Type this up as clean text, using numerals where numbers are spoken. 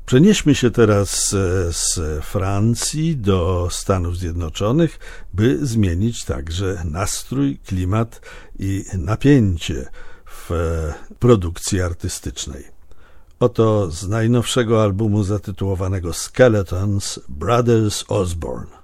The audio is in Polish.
Przenieśmy się teraz z Francji do Stanów Zjednoczonych, by zmienić także nastrój, klimat i napięcie w produkcji artystycznej. Oto z najnowszego albumu zatytułowanego Skeletons Brothers Osborne.